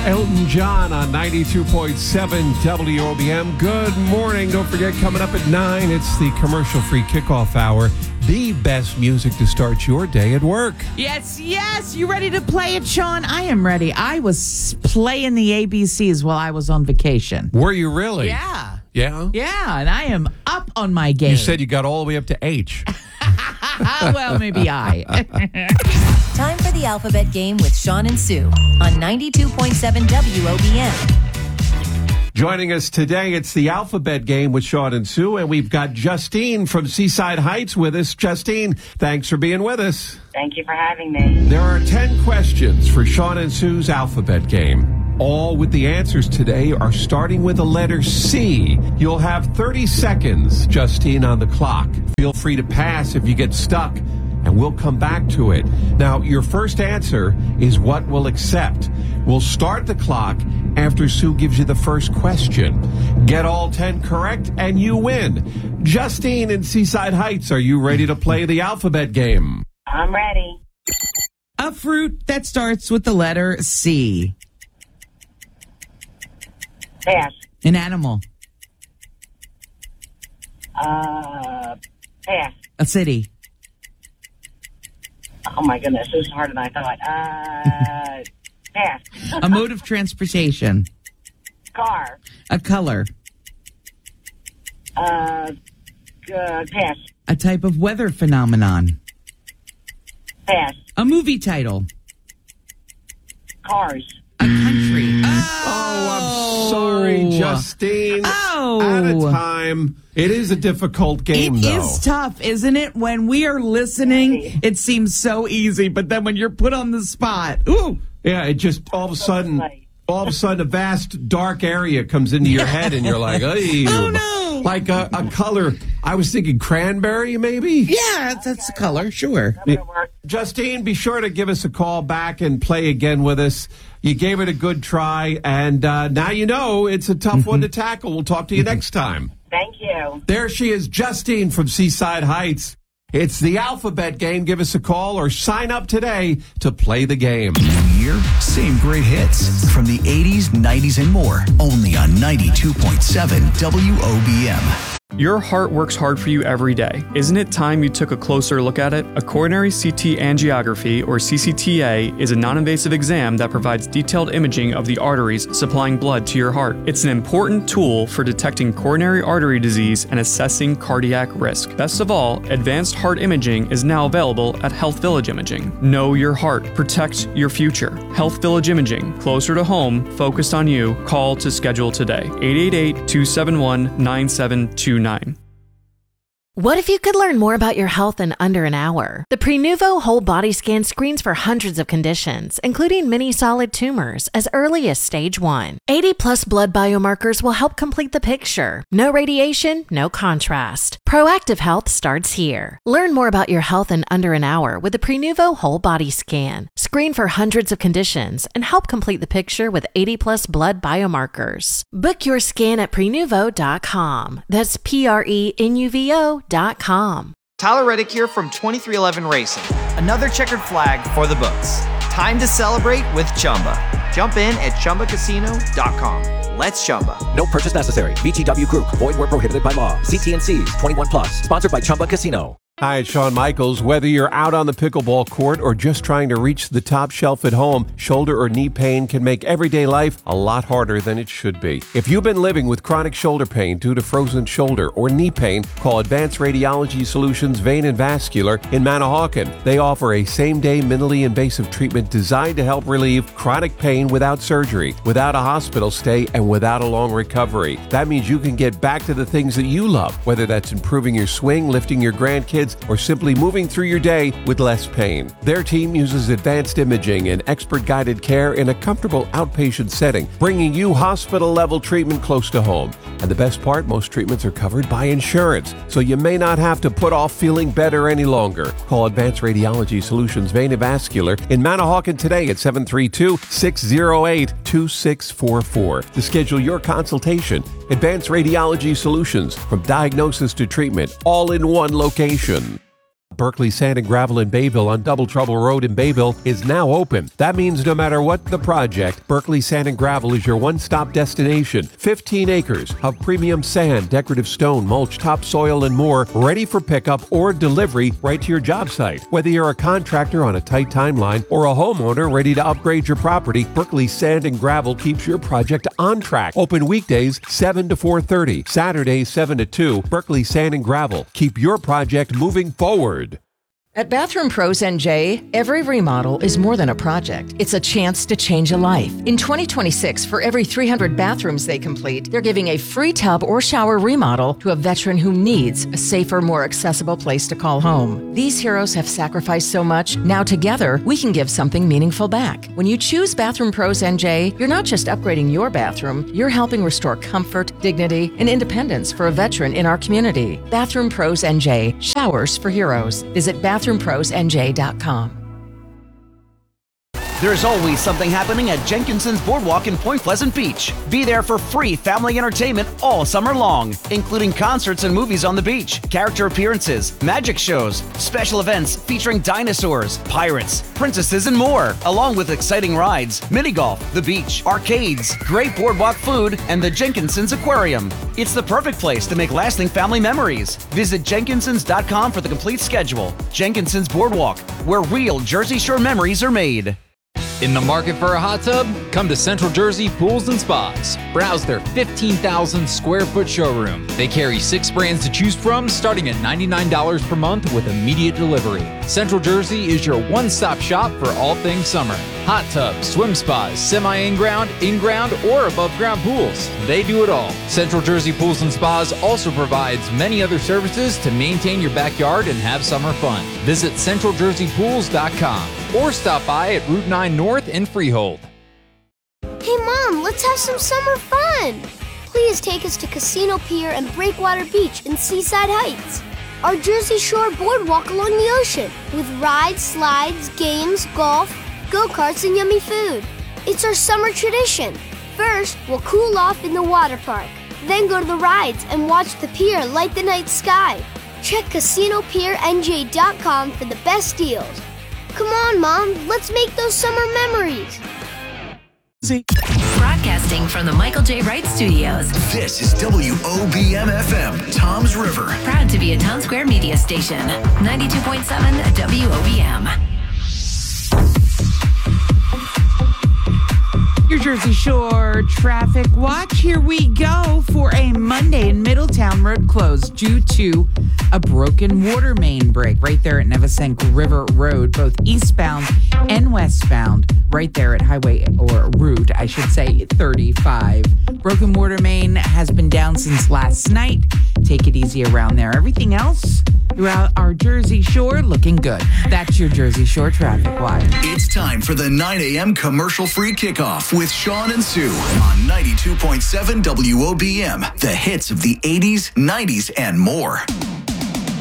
Elton John on 92.7 WOBM. Good morning. Don't forget, coming up at 9, it's the commercial-free kickoff hour. The best music to start your day at work. Yes. You ready to play it, Sean? I am ready. I was playing the ABCs while I was on vacation. Were you really? Yeah. Yeah? Yeah, and I am up on my game. You said you got all the way up to H. Well, maybe I. Time for the alphabet game with Sean and Sue on 92.7 WOBM. Joining us today, it's the alphabet game with Sean and Sue, and we've got Justine from Seaside Heights with us. Justine, thanks for being with us. Thank you for having me. There are 10 questions for Sean and Sue's alphabet game. All with the answers today are starting with the letter C. You'll have 30 seconds, Justine, on the clock. Feel free to pass if you get stuck, and we'll come back to it. Now, your first answer is what we'll accept. We'll start the clock after Sue gives you the first question. Get all 10 correct, and you win. Justine in Seaside Heights, are you ready to play the alphabet game? I'm ready. A fruit that starts with the letter C. Pass. An animal. Pass. A city. Oh my goodness, this is harder than I thought. Pass. A mode of transportation. Car. A color. Pass. A type of weather phenomenon. Pass. A movie title. Cars. A country. I'm sorry, Justine. Out of time. It is a difficult game, though. It is tough, isn't it? When we are listening, it seems so easy, but then when you're put on the spot, ooh. Yeah, it just all of a sudden, a vast dark area comes into your head, and you're like, oh no! Like a color. I was thinking cranberry, maybe. Yeah, that's the color. Sure. Justine, be sure to give us a call back and play again with us. You gave it a good try, and now you know it's a tough one to tackle. We'll talk to you next time. Thank you. There she is, Justine from Seaside Heights. It's the alphabet game. Give us a call or sign up today to play the game. New year, same great hits from the 80s, 90s, and more. Only on 92.7 WOBM. Your heart works hard for you every day. Isn't it time you took a closer look at it? A coronary CT angiography, or CCTA, is a non-invasive exam that provides detailed imaging of the arteries supplying blood to your heart. It's an important tool for detecting coronary artery disease and assessing cardiac risk. Best of all, advanced heart imaging is now available at Health Village Imaging. Know your heart. Protect your future. Health Village Imaging. Closer to home. Focused on you. Call to schedule today. 888-271-9729. What if you could learn more about your health in under an hour? The Prenuvo Whole Body Scan screens for hundreds of conditions, including many solid tumors, as early as stage 1. 80-plus blood biomarkers will help complete the picture. No radiation, no contrast. Proactive health starts here. Learn more about your health in under an hour with the Prenuvo Whole Body Scan. Screen for hundreds of conditions and help complete the picture with 80-plus blood biomarkers. Book your scan at Prenuvo.com. That's Prenuvo.com. Tyler Reddick here from 2311 Racing. Another checkered flag for the books. Time to celebrate with Chumba. Jump in at ChumbaCasino.com. Let's Chumba. No purchase necessary. VGW Group. Void where prohibited by law. CT&Cs. 21 plus. Sponsored by Chumba Casino. Hi, it's Shawn Michaels. Whether you're out on the pickleball court or just trying to reach the top shelf at home, shoulder or knee pain can make everyday life a lot harder than it should be. If you've been living with chronic shoulder pain due to frozen shoulder or knee pain, call Advanced Radiology Solutions Vein and Vascular in Manahawkin. They offer a same-day minimally invasive treatment designed to help relieve chronic pain without surgery, without a hospital stay, and without a long recovery. That means you can get back to the things that you love, whether that's improving your swing, lifting your grandkids, or simply moving through your day with less pain. Their team uses advanced imaging and expert-guided care in a comfortable outpatient setting, bringing you hospital-level treatment close to home. And the best part, most treatments are covered by insurance, so you may not have to put off feeling better any longer. Call Advanced Radiology Solutions Vein and Vascular in Manahawkin today at 732-608-2644 to schedule your consultation. Advanced Radiology Solutions, from diagnosis to treatment, all in one location. Berkeley Sand and Gravel in Bayville on Double Trouble Road in Bayville is now open. That means no matter what the project, Berkeley Sand and Gravel is your one-stop destination. 15 acres of premium sand, decorative stone, mulch, topsoil, and more, ready for pickup or delivery right to your job site. Whether you're a contractor on a tight timeline or a homeowner ready to upgrade your property, Berkeley Sand and Gravel keeps your project on track. Open weekdays 7 to 4:30, Saturdays 7 to 2. Berkeley Sand and Gravel. Keep your project moving forward. At Bathroom Pros NJ, every remodel is more than a project. It's a chance to change a life. In 2026, for every 300 bathrooms they complete, they're giving a free tub or shower remodel to a veteran who needs a safer, more accessible place to call home. These heroes have sacrificed so much. Now together, we can give something meaningful back. When you choose Bathroom Pros NJ, you're not just upgrading your bathroom, you're helping restore comfort, dignity, and independence for a veteran in our community. Bathroom Pros NJ, showers for heroes. Visit BathroomProsNJ.com. There's always something happening at Jenkinson's Boardwalk in Point Pleasant Beach. Be there for free family entertainment all summer long, including concerts and movies on the beach, character appearances, magic shows, special events featuring dinosaurs, pirates, princesses, and more, along with exciting rides, mini golf, the beach, arcades, great boardwalk food, and the Jenkinson's Aquarium. It's the perfect place to make lasting family memories. Visit Jenkinsons.com for the complete schedule. Jenkinson's Boardwalk, where real Jersey Shore memories are made. In the market for a hot tub? Come to Central Jersey Pools and Spas. Browse their 15,000 square foot showroom. They carry 6 brands to choose from, starting at $99 per month with immediate delivery. Central Jersey is your one-stop shop for all things summer. Hot tubs, swim spas, semi-in-ground, in-ground, or above-ground pools. They do it all. Central Jersey Pools and Spas also provides many other services to maintain your backyard and have summer fun. Visit CentralJerseyPools.com or stop by at Route 9 North in Freehold. Hey Mom, let's have some summer fun! Please take us to Casino Pier and Breakwater Beach in Seaside Heights. Our Jersey Shore boardwalk along the ocean with rides, slides, games, golf, go-karts, and yummy food. It's our summer tradition. First, we'll cool off in the water park, then go to the rides and watch the pier light the night sky. Check CasinoPierNJ.com for the best deals. Come on, Mom, let's make those summer memories. Broadcasting from the Michael J. Wright Studios. This is WOBM-FM, Tom's River. Proud to be a Town Square media station. 92.7 WOBM. Your Jersey Shore traffic watch. Here we go for a Monday in Middletown. Road closed due to a broken water main break right there at Nevesank River Road, both eastbound and westbound, right there at highway or route, I should say, 35. Broken water main has been down since last night. Take it easy around there. Everything else throughout our Jersey Shore looking good. That's your Jersey Shore traffic watch. It's time for the 9 a.m. commercial-free kickoff with Sean and Sue on 92.7 WOBM. The hits of the 80s, 90s, and more.